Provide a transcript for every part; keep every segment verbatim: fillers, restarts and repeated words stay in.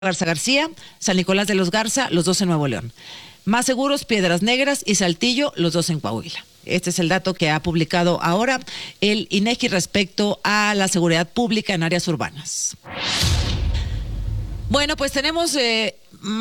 Garza García, San Nicolás de los Garza, los dos en Nuevo León. Más Seguros, Piedras Negras y Saltillo, los dos en Coahuila. Este es el dato que ha publicado ahora el INEGI respecto a la seguridad pública en áreas urbanas. Bueno, pues tenemos eh,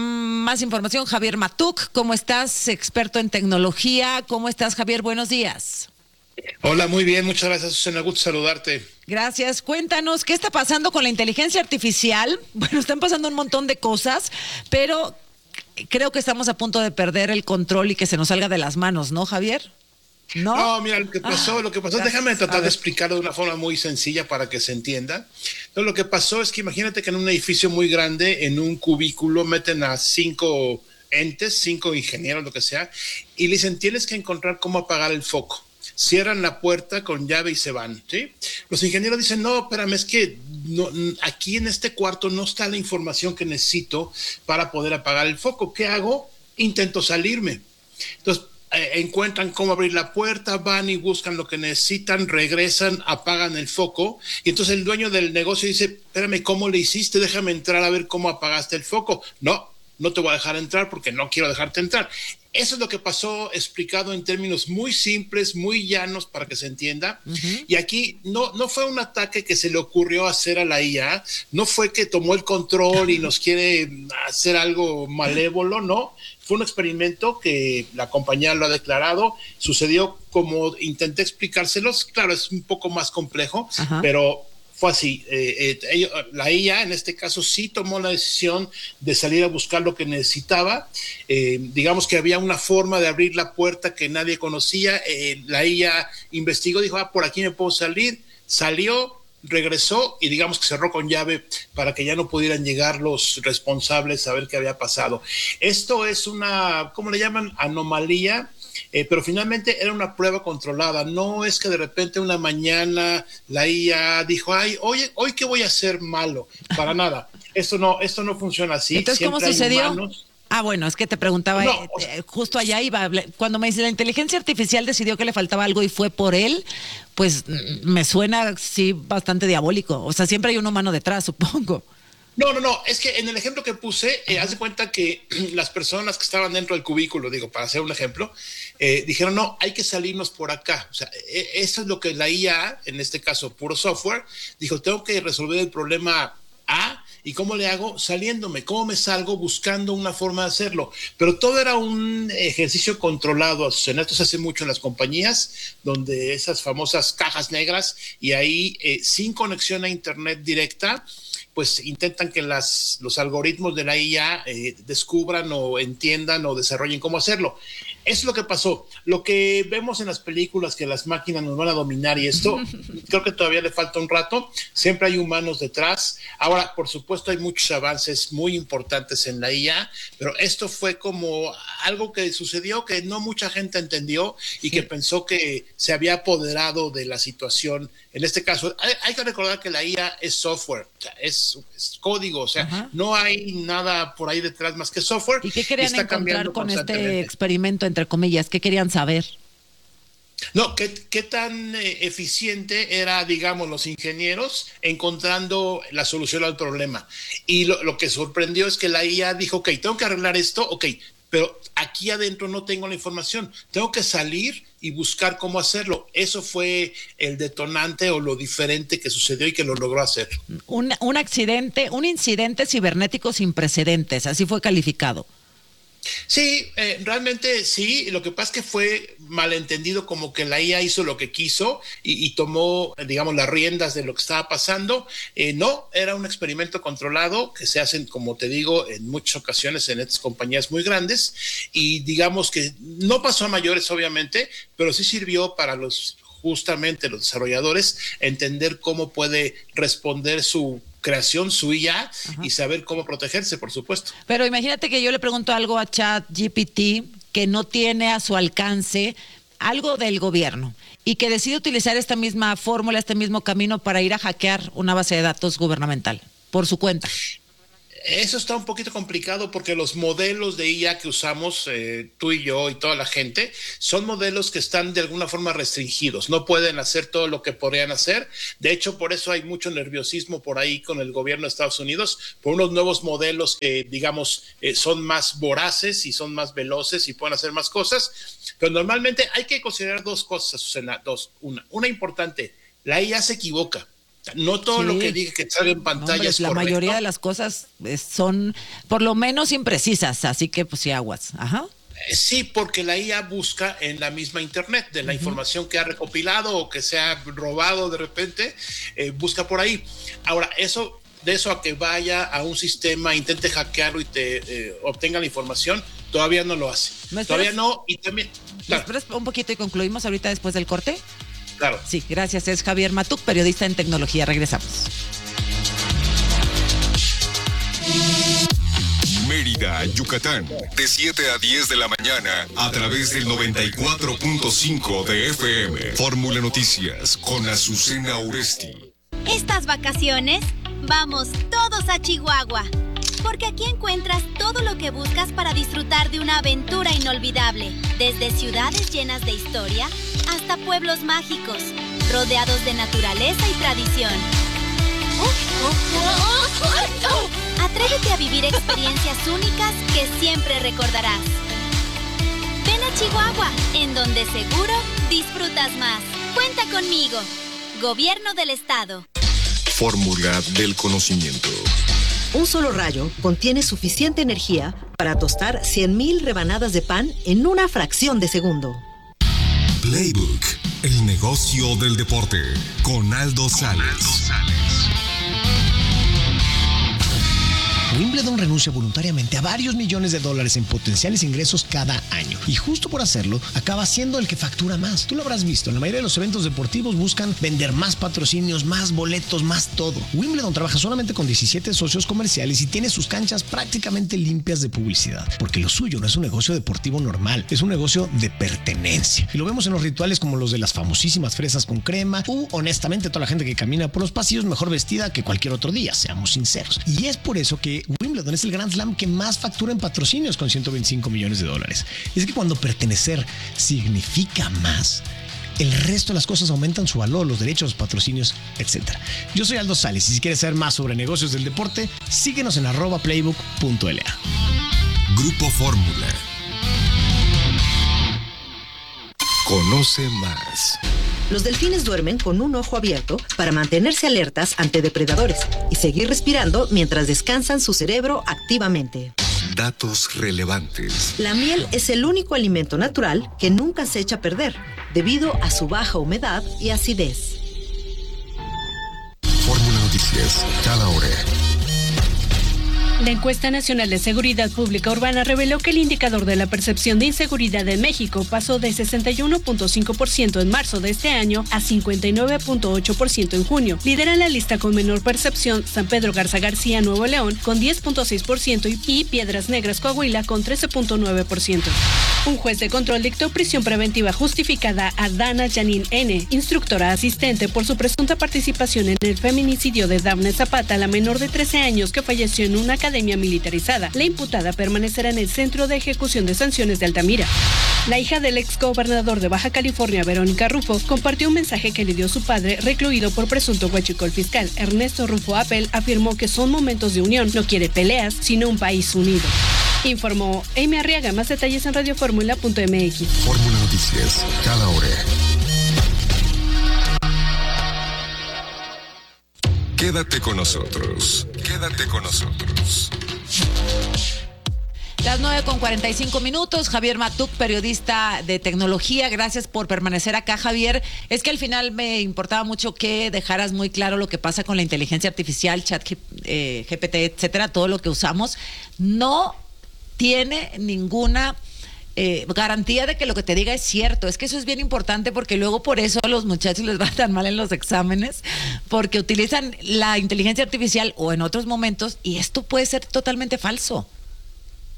más información. Javier Matuk, ¿cómo estás? Experto en tecnología. ¿Cómo estás, Javier? Buenos días. Hola, muy bien, muchas gracias, Susana, gusto saludarte. Gracias. Cuéntanos, ¿qué está pasando con la inteligencia artificial? Bueno, están pasando un montón de cosas, pero creo que estamos a punto de perder el control y que se nos salga de las manos, ¿no, Javier? No, no mira, lo que pasó, ah, lo que pasó, gracias. déjame tratar de explicarlo de una forma muy sencilla para que se entienda. Entonces, lo que pasó es que imagínate que en un edificio muy grande, en un cubículo, meten a cinco entes, cinco ingenieros, lo que sea, y le dicen, tienes que encontrar cómo apagar el foco. Cierran la puerta con llave y se van, ¿sí? Los ingenieros dicen, no, espérame, es que no, aquí en este cuarto no está la información que necesito para poder apagar el foco. ¿Qué hago? Intento salirme. Entonces, eh, encuentran cómo abrir la puerta, van y buscan lo que necesitan, regresan, apagan el foco. Y entonces el dueño del negocio dice, espérame, ¿cómo le hiciste? Déjame entrar a ver cómo apagaste el foco. No, no te voy a dejar entrar porque no quiero dejarte entrar. Eso es lo que pasó, explicado en términos muy simples, muy llanos para que se entienda. Uh-huh. Y aquí no, no fue un ataque que se le ocurrió hacer a la I A, no fue que tomó el control y nos quiere hacer algo malévolo, no. Fue un experimento que la compañía lo ha declarado, sucedió como intenté explicárselos. Claro, es un poco más complejo, uh-huh. pero fue así. Eh, eh, la I A en este caso sí tomó la decisión de salir a buscar lo que necesitaba. Eh, digamos que había una forma de abrir la puerta que nadie conocía. Eh, la I A investigó, dijo, ah, por aquí me puedo salir. Salió, regresó y digamos que cerró con llave para que ya no pudieran llegar los responsables a ver qué había pasado. Esto es una, ¿cómo le llaman? Anomalía. Eh, pero finalmente era una prueba controlada, no es que de repente una mañana la I A dijo, ay, oye, hoy qué voy a hacer malo, para nada, esto no, esto no funciona así. Entonces, siempre ¿cómo sucedió? Humanos. Ah, bueno, es que te preguntaba, no, eh, eh, justo allá iba, cuando me dice la inteligencia artificial decidió que le faltaba algo y fue por él, pues me suena sí bastante diabólico, o sea, siempre hay un humano detrás, supongo. No, no, no, es que en el ejemplo que puse, eh, haz de cuenta que las personas que estaban dentro del cubículo, digo, para hacer un ejemplo, eh, dijeron, no, hay que salirnos por acá. O sea, eh, eso es lo que la I A, en este caso puro software, dijo, tengo que resolver el problema A, ¿y cómo le hago? Saliéndome. ¿Cómo me salgo? Buscando una forma de hacerlo. Pero todo era un ejercicio controlado. En esto se hace mucho en las compañías, donde esas famosas cajas negras, y ahí eh, sin conexión a internet directa, pues intentan que las, los algoritmos de la I A eh, descubran o entiendan o desarrollen cómo hacerlo. Eso es lo que pasó. Lo que vemos en las películas, que las máquinas nos van a dominar y esto, creo que todavía le falta un rato. Siempre hay humanos detrás. Ahora, por supuesto, hay muchos avances muy importantes en la I A, pero esto fue como algo que sucedió que no mucha gente entendió y sí. que pensó que se había apoderado de la situación. En este caso, hay, hay que recordar que la I A es software, o sea, es, es código, o sea, uh-huh. no hay nada por ahí detrás más que software. ¿Y qué querían encontrar con este experimento, entre comillas? ¿Qué querían saber? No, ¿qué, qué tan eh, eficiente era, digamos, los ingenieros encontrando la solución al problema? Y lo, lo que sorprendió es que la I A dijo, ok, tengo que arreglar esto, ok, pero aquí adentro no tengo la información, tengo que salir y buscar cómo hacerlo. Eso fue el detonante o lo diferente que sucedió y que lo logró hacer. Un, un accidente, un incidente cibernético sin precedentes, así fue calificado. Sí, eh, realmente sí, lo que pasa es que fue malentendido, como que la I A hizo lo que quiso y, y tomó, digamos, las riendas de lo que estaba pasando. Eh, no, era un experimento controlado que se hacen, como te digo, en muchas ocasiones en estas compañías muy grandes y digamos que no pasó a mayores, obviamente, pero sí sirvió para los justamente los desarrolladores entender cómo puede responder su creación, su I A, ajá. y saber cómo protegerse, por supuesto. Pero imagínate que yo le pregunto algo a ChatGPT que no tiene a su alcance algo del gobierno y que decide utilizar esta misma fórmula, este mismo camino para ir a hackear una base de datos gubernamental por su cuenta. Eso está un poquito complicado porque los modelos de I A que usamos, eh, tú y yo y toda la gente, son modelos que están de alguna forma restringidos. No pueden hacer todo lo que podrían hacer. De hecho, por eso hay mucho nerviosismo por ahí con el gobierno de Estados Unidos, por unos nuevos modelos que, digamos, eh, son más voraces y son más veloces y pueden hacer más cosas. Pero normalmente hay que considerar dos cosas, Susana, dos. Una, una importante, la I A se equivoca. No todo sí. lo que diga que sale en pantalla no, hombre, es la correcto. Mayoría de las cosas son por lo menos imprecisas, así que pues sí, aguas. Ajá. Sí, porque la I A busca en la misma internet, de la uh-huh. información que ha recopilado o que se ha robado de repente, eh, busca por ahí. Ahora, eso, de eso a que vaya a un sistema, intente hackearlo y te eh, obtenga la información, todavía no lo hace. Todavía no, y también... Claro. ¿Me esperas un poquito y concluimos ahorita después del corte? Claro. Sí, gracias. Es Javier Matuk, periodista en tecnología. Regresamos. Mérida, Yucatán, de siete a diez de la mañana, a través del noventa y cuatro punto cinco de F M. Fórmula Noticias, con Azucena Uresti. Estas vacaciones, vamos todos a Chihuahua. Porque aquí encuentras todo lo que buscas para disfrutar de una aventura inolvidable. Desde ciudades llenas de historia hasta pueblos mágicos, rodeados de naturaleza y tradición. Atrévete a vivir experiencias únicas que siempre recordarás. Ven a Chihuahua, en donde seguro disfrutas más. Cuenta conmigo. Gobierno del Estado. Fórmula del conocimiento. Un solo rayo contiene suficiente energía para tostar cien mil rebanadas de pan en una fracción de segundo. Playbook, el negocio del deporte, con Aldo Sales. Wimbledon renuncia voluntariamente a varios millones de dólares en potenciales ingresos cada año. Y justo por hacerlo, acaba siendo el que factura más. Tú lo habrás visto, en la mayoría de los eventos deportivos buscan vender más patrocinios, más boletos, más todo. Wimbledon trabaja solamente con diecisiete socios comerciales y tiene sus canchas prácticamente limpias de publicidad. Porque lo suyo no es un negocio deportivo normal, es un negocio de pertenencia. Y lo vemos en los rituales como los de las famosísimas fresas con crema u, honestamente, toda la gente que camina por los pasillos mejor vestida que cualquier otro día, seamos sinceros. Y es por eso que Wimbledon es el Grand Slam que más factura en patrocinios con ciento veinticinco millones de dólares. Y es que cuando pertenecer significa más, el resto de las cosas aumentan su valor, los derechos, los patrocinios, etcétera. Yo soy Aldo Sales y si quieres saber más sobre negocios del deporte, síguenos en arroba playbook punto l a. Grupo Fórmula. Conoce más. Los delfines duermen con un ojo abierto para mantenerse alertas ante depredadores y seguir respirando mientras descansan su cerebro activamente. Datos relevantes. La miel es el único alimento natural que nunca se echa a perder, debido a su baja humedad y acidez. Fórmula Noticias, cada hora. La encuesta nacional de seguridad pública urbana reveló que el indicador de la percepción de inseguridad en México pasó de sesenta y uno punto cinco por ciento en marzo de este año a cincuenta y nueve punto ocho por ciento en junio. Lidera la lista con menor percepción San Pedro Garza García, Nuevo León, con diez punto seis por ciento y Piedras Negras, Coahuila, con trece punto nueve por ciento. Un juez de control dictó prisión preventiva justificada a Dana Janine N., instructora asistente, por su presunta participación en el feminicidio de Dafne Zapata, la menor de trece años que falleció en una academia militarizada. La imputada permanecerá en el Centro de Ejecución de Sanciones de Altamira. La hija del exgobernador de Baja California, Verónica Rufo, compartió un mensaje que le dio su padre, recluido por presunto huachicol fiscal. Ernesto Rufo Appel afirmó que son momentos de unión, no quiere peleas, sino un país unido. Informó Amy Arriaga. Más detalles en radio fórmula punto m x. Fórmula Noticias, cada hora. Quédate con nosotros. Quédate con nosotros. Las nueve con cuarenta y cinco minutos. Javier Matuk, periodista de tecnología. Gracias por permanecer acá, Javier. Es que al final me importaba mucho que dejaras muy claro lo que pasa con la inteligencia artificial, chat eh, G P T, etcétera, todo lo que usamos. No tiene ninguna eh, garantía de que lo que te diga es cierto. Es que eso es bien importante, porque luego por eso a los muchachos les va tan mal en los exámenes, porque utilizan la inteligencia artificial o en otros momentos, y esto puede ser totalmente falso.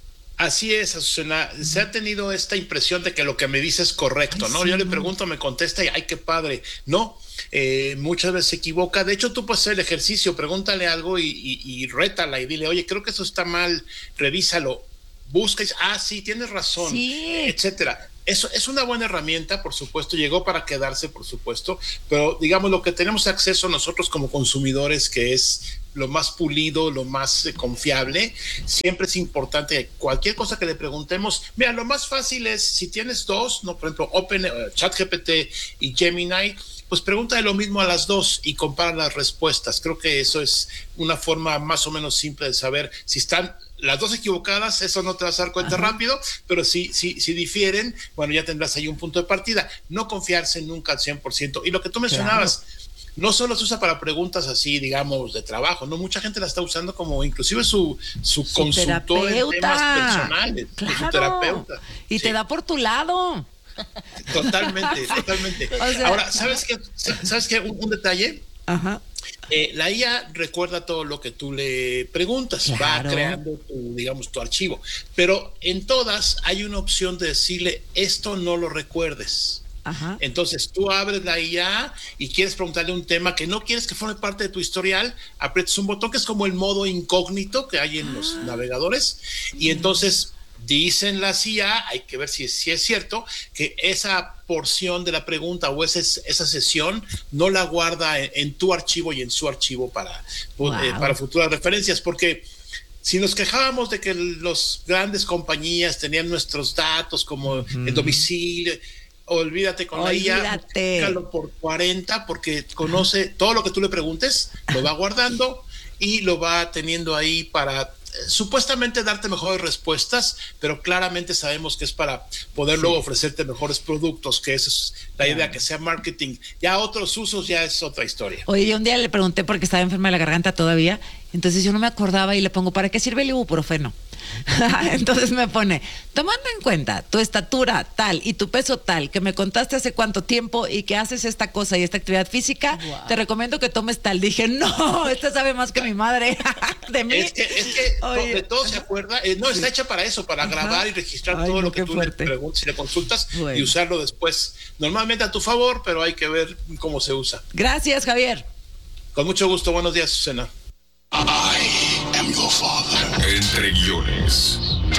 Así es, Azucena. Se ha tenido esta impresión de que lo que me dice es correcto, ¿no? Yo le pregunto, me contesta y ¡ay, qué padre! No, eh, muchas veces se equivoca. De hecho, tú puedes hacer el ejercicio, pregúntale algo y, y, y rétala y dile, oye, creo que eso está mal, revísalo. Busca y dice, ah, sí, tienes razón, sí. etcétera. Eso es una buena herramienta, por supuesto, llegó para quedarse, por supuesto, pero digamos lo que tenemos acceso nosotros como consumidores, que es lo más pulido, lo más eh, confiable, siempre es importante, cualquier cosa que le preguntemos, mira, lo más fácil es, si tienes dos, no, por ejemplo, Open, uh, ChatGPT y Gemini, pues pregúntale lo mismo a las dos y compara las respuestas. Creo que eso es una forma más o menos simple de saber si están las dos equivocadas, eso no te vas a dar cuenta Ajá. rápido, pero si, si, si difieren, bueno, ya tendrás ahí un punto de partida. No confiarse nunca al cien por ciento. Y lo que tú mencionabas, claro. no solo se usa para preguntas así, digamos, de trabajo, no, mucha gente la está usando como inclusive su, su, su consultor en temas personales, claro. su terapeuta. Y sí. te da por tu lado. Totalmente, totalmente. O sea, Ahora, ¿sabes qué? ¿Sabes qué? Un, un detalle. Ajá. Eh, la I A recuerda todo lo que tú le preguntas, claro. va creando tu, digamos, tu archivo, pero en todas hay una opción de decirle esto no lo recuerdes. Ajá. Entonces tú abres la I A y quieres preguntarle un tema que no quieres que forme parte de tu historial, aprietas un botón que es como el modo incógnito que hay en ah. los navegadores y entonces dicen las I A, hay que ver si, si es cierto, que esa porción de la pregunta o esa, esa sesión no la guarda en, en tu archivo y en su archivo para, wow. eh, para futuras referencias, porque si nos quejábamos de que las grandes compañías tenían nuestros datos como uh-huh. el domicilio, olvídate con olvídate. la I A, búscalo por cuarenta porque conoce todo lo que tú le preguntes, lo va guardando y lo va teniendo ahí para supuestamente darte mejores respuestas, pero claramente sabemos que es para poder sí. luego ofrecerte mejores productos, que esa es la idea, que sea marketing. Ya otros usos ya es otra historia. Oye, yo un día le pregunté porque estaba enferma de la garganta todavía, entonces yo no me acordaba y le pongo, ¿para qué sirve el ibuprofeno? Entonces me pone, tomando en cuenta tu estatura tal y tu peso tal, que me contaste hace cuánto tiempo y que haces esta cosa y esta actividad física, wow. te recomiendo que tomes tal. Dije, no, esta sabe más que mi madre de mí. Es que, es que Oye. de todo se acuerda, eh, no, está sí. hecha para eso, para Ajá. grabar y registrar Ay, todo no, lo que tú fuerte. le preguntas y le consultas bueno. y usarlo después, normalmente a tu favor, pero hay que ver cómo se usa. Gracias, Javier. Con mucho gusto, buenos días, Susana. I am your father. Entre guiones.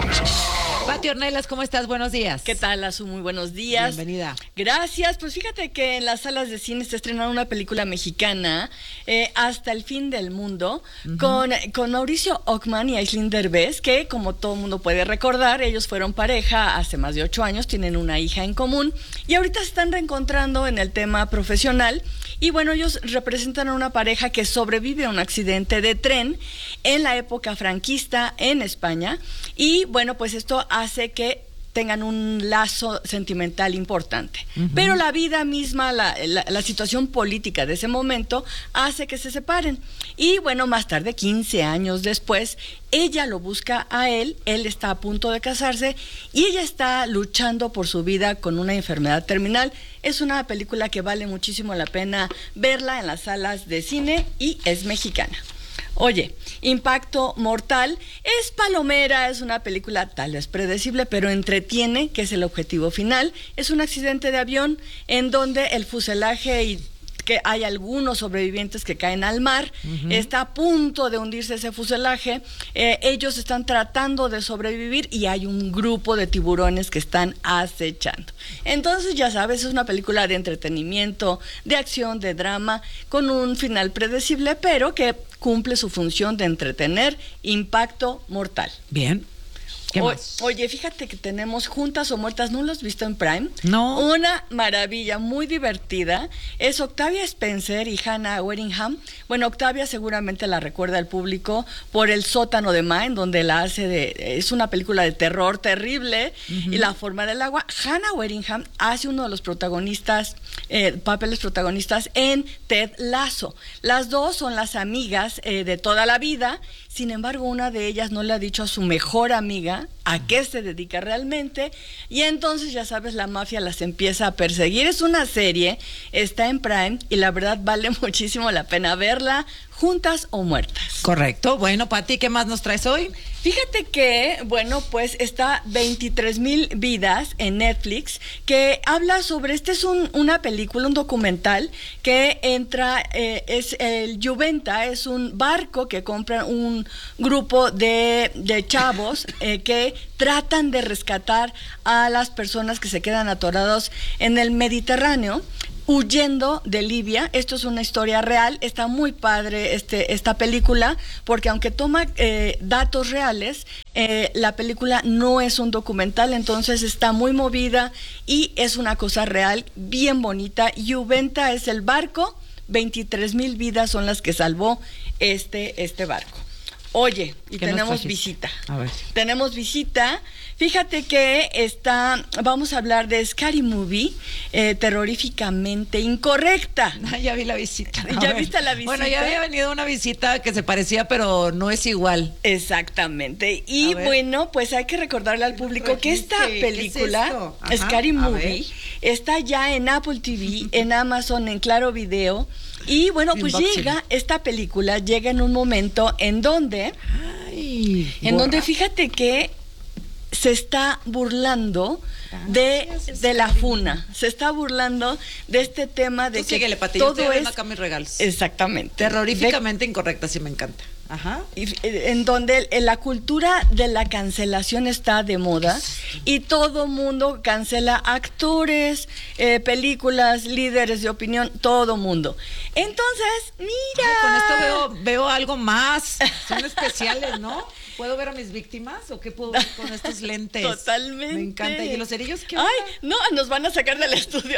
Pati Ornelas, ¿cómo estás? Buenos días. ¿Qué tal, Azu? Muy buenos días. Bienvenida. Gracias. Pues fíjate que en las salas de cine está estrenando una película mexicana, eh, Hasta el fin del mundo, uh-huh. con, con Mauricio Ockman y Aislinn Derbez, que como todo mundo puede recordar, ellos fueron pareja hace más de ocho años, tienen una hija en común y ahorita se están reencontrando en el tema profesional. Y bueno, ellos representan a una pareja que sobrevive a un accidente de tren en la época franquista en España. Y bueno, pues esto hace que tengan un lazo sentimental importante. Uh-huh. Pero la vida misma, la, la, la situación política de ese momento hace que se separen. Y bueno, más tarde, quince años después, ella lo busca a él, él está a punto de casarse y ella está luchando por su vida con una enfermedad terminal. Es una película que vale muchísimo la pena verla en las salas de cine y es mexicana. Oye, Impacto Mortal es palomera, es una película tal vez predecible, pero entretiene, que es el objetivo final. Es un accidente de avión en donde el fuselaje y que hay algunos sobrevivientes que caen al mar, uh-huh. está a punto de hundirse ese fuselaje, eh, ellos están tratando de sobrevivir y hay un grupo de tiburones que están acechando. Entonces, ya sabes, es una película de entretenimiento, de acción, de drama, con un final predecible, pero que cumple su función de entretener. Impacto Mortal. Bien. ¿Qué o, más? Oye, fíjate que tenemos Juntas o Muertas, ¿no lo has visto en Prime? No. Una maravilla, muy divertida. Es Octavia Spencer y Hannah Waddingham. Bueno, Octavia seguramente la recuerda al público por El sótano de Ma, en donde la hace de... Es una película de terror terrible, uh-huh. y La forma del agua. Hannah Waddingham hace uno de los protagonistas, eh, papeles protagonistas en Ted Lasso. Las dos son las amigas eh, de toda la vida. Sin embargo, una de ellas no le ha dicho a su mejor amiga, a qué se dedica realmente, y entonces ya sabes, la mafia las empieza a perseguir. Es una serie, está en Prime y la verdad vale muchísimo la pena verla, juntas o muertas. Correcto. Bueno, Pati, ¿qué más nos traes hoy? Fíjate que, bueno, pues está veintitrés mil vidas en Netflix, que habla sobre, este es un, una película, un documental que entra, eh, es el Juventa, es un barco que compra un grupo de, de chavos eh, que tratan de rescatar a las personas que se quedan atorados en el Mediterráneo, huyendo de Libia. Esto es una historia real. Está muy padre este, esta película, porque aunque toma eh, datos reales, eh, la película no es un documental, entonces está muy movida y es una cosa real, bien bonita. Juventa es el barco, veintitrés mil vidas son las que salvó este, este barco. Oye, y tenemos visita. A ver. Tenemos visita. Fíjate que está, vamos a hablar de Scary Movie, eh, terroríficamente incorrecta. Ah, ya vi la visita. A ¿Ya ver. viste la visita? Bueno, ya había venido una visita que se parecía, pero no es igual. Exactamente. Y bueno, pues hay que recordarle al público que esta película, ¿Qué es esto? Scary Ajá, Movie, está ya en Apple T V, en Amazon, en Claro Video. Y bueno, pues Unboxing. llega, esta película llega en un momento en donde, Ay, en borra. donde fíjate que se está burlando de, Gracias, de la cariño. funa, se está burlando de este tema de Tú que síguele, Pati, yo todo estoy abriendo es acá mis regalos. exactamente Terroríficamente incorrecta, sí me encanta. Ajá. Y, eh, en donde el- la cultura de la cancelación está de moda y todo mundo cancela actores, eh, películas, líderes de opinión, todo mundo. Entonces, mira. Ay, con esto veo, veo algo más. Son especiales, ¿no? ¿Puedo ver a mis víctimas o qué puedo ver con estos lentes? Totalmente. Me encanta. ¿Y los cerillos qué Ay, onda? no, nos van a sacar del estudio.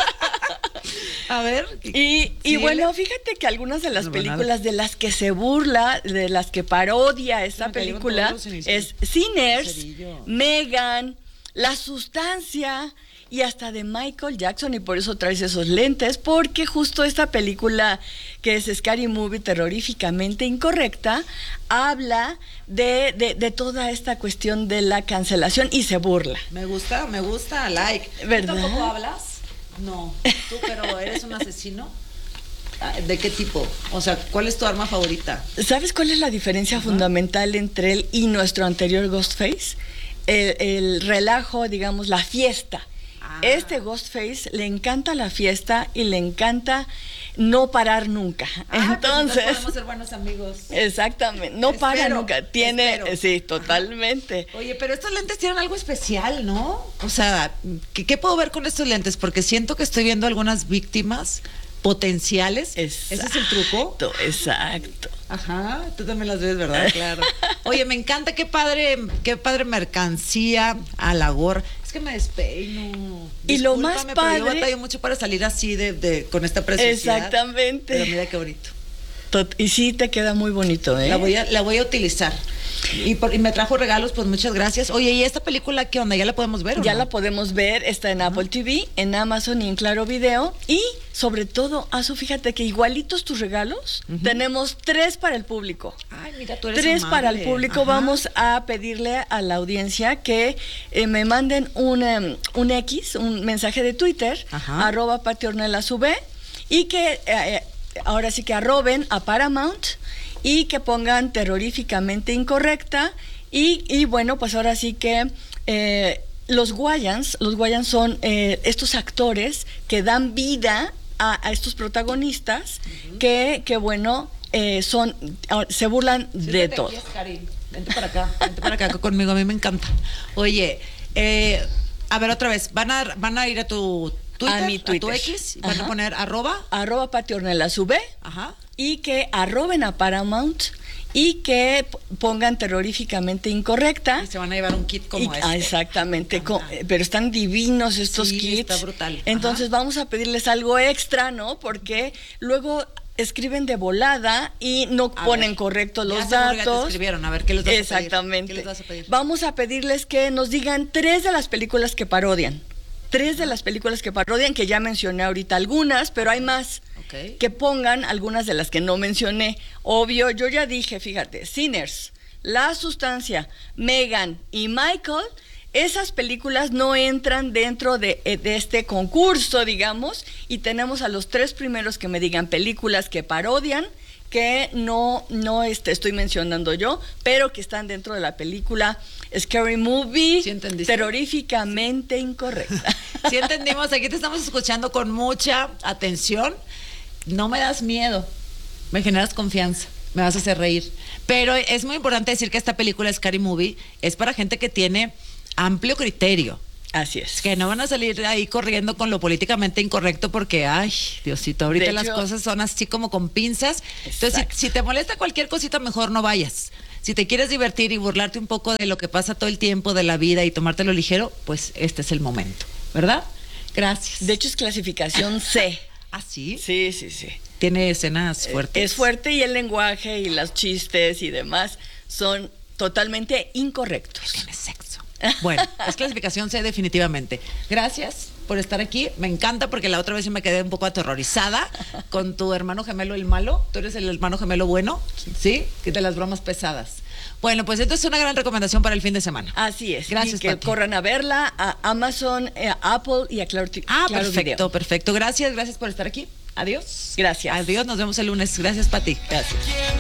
A ver. Y, y síguele. bueno, fíjate que algunas de las No veo películas de las que se burla, de las que parodia esta Me cayeron película, todos los iniciales. es Sinners, Cerillo. Megan, La Sustancia y hasta de Michael Jackson, y por eso traes esos lentes, porque justo esta película que es Scary Movie, terroríficamente incorrecta, habla de, de, de toda esta cuestión de la cancelación y se burla. Me gusta, me gusta, like. ¿Verdad? ¿Tú tampoco hablas? No. ¿Tú, pero eres un asesino? ¿De qué tipo? O sea, ¿cuál es tu arma favorita? ¿Sabes cuál es la diferencia uh-huh. fundamental entre él y nuestro anterior Ghostface? El, el relajo, digamos, la fiesta. Ah. Este Ghostface le encanta la fiesta y le encanta no parar nunca. Ah, entonces, pues podemos ser buenos amigos. Exactamente, no espero, para nunca. Tiene, espero. sí, totalmente. Ajá. Oye, pero estos lentes tienen algo especial, ¿no? O sea, ¿qué, qué puedo ver con estos lentes? Porque siento que estoy viendo algunas víctimas potenciales. Exacto, ¿ese es el truco? Exacto. Ajá, tú también las ves, ¿verdad? Claro. Oye, me encanta, qué padre, qué padre mercancía a la gorra. Es que me despeino. Y lo más padre, pero yo batallo mucho para salir así de, de con esta preciosidad. Exactamente. Pero mira qué bonito. Tot- y sí te queda muy bonito, ¿eh? La voy a, la voy a utilizar. Y, por, y me trajo regalos, pues muchas gracias. Oye, ¿y esta película qué onda? ¿Ya la podemos ver o Ya no? la podemos ver, está en Apple T V, en Amazon y en Claro Video. Y sobre todo, Azu, fíjate que igualitos tus regalos, uh-huh. tenemos tres para el público. Ay, mira, tú eres Tres amable. para el público. Ajá. Vamos a pedirle a la audiencia que eh, me manden un, um, un X, un mensaje de Twitter, Ajá. arroba Pati Ornelas V, y que eh, ahora sí que arroben a Paramount y que pongan terroríficamente incorrecta. Y, y bueno, pues ahora sí que eh, los Wayans, los Wayans son eh, estos actores que dan vida a, a estos protagonistas, uh-huh. que, que bueno, eh, son, se burlan sí, de todo. Vente para acá, vente para acá conmigo, a mí me encanta. Oye, eh, a ver otra vez, van a, van a ir a tu Twitter, a mi Twitter, a tu X, van Ajá. a poner arroba, arroba Pati Ornelas V, Ajá. y que arroben a Paramount y que pongan terroríficamente incorrecta. Y se van a llevar un kit como y, este. Ah, exactamente, con, pero están divinos estos sí, kits. Está brutal. Entonces Ajá. vamos a pedirles algo extra, ¿no? Porque luego escriben de volada y no a ponen ver, correctos los ya datos. Te escribieron, a ver, ¿qué les vas Exactamente. a pedir? ¿Qué les vas a pedir? Vamos a pedirles que nos digan tres de las películas que parodian. Tres de las películas que parodian, que ya mencioné ahorita algunas, pero hay más. Okay. Que pongan algunas de las que no mencioné. Obvio, yo ya dije, fíjate, Sinners, La Sustancia, Meghan y Michael, esas películas no entran dentro de, de este concurso, digamos, y tenemos a los tres primeros que me digan películas que parodian, que no, no este, estoy mencionando yo, pero que están dentro de la película Scary Movie, ¿Sí terroríficamente incorrecta. Sí entendimos, aquí te estamos escuchando con mucha atención. No me das miedo, me generas confianza, me vas a hacer reír. Pero es muy importante decir que esta película Scary Movie es para gente que tiene amplio criterio. Así es. Que no van a salir ahí corriendo con lo políticamente incorrecto porque, ay, Diosito, ahorita De las hecho, cosas son así como con pinzas. Entonces, exacto. si, si te molesta cualquier cosita, mejor no vayas. Si te quieres divertir y burlarte un poco de lo que pasa todo el tiempo de la vida y tomártelo ligero, pues este es el momento, ¿verdad? Gracias. De hecho, es clasificación C. ¿Ah, sí? Sí, sí, sí. Tiene escenas fuertes. Es fuerte y el lenguaje y los chistes y demás son totalmente incorrectos. Tiene sexo. Bueno, es clasificación C definitivamente. Gracias por estar aquí. Me encanta porque la otra vez sí me quedé un poco aterrorizada con tu hermano gemelo el malo. Tú eres el hermano gemelo bueno, ¿sí? De las bromas pesadas. Bueno, pues esto es una gran recomendación para el fin de semana. Así es. Gracias, y que Pati. corran a verla a Amazon, a Apple y a Claro, Ah, Claro perfecto, Video. perfecto. Gracias, gracias por estar aquí. Adiós. Gracias. Adiós, nos vemos el lunes. Gracias, Pati. Gracias.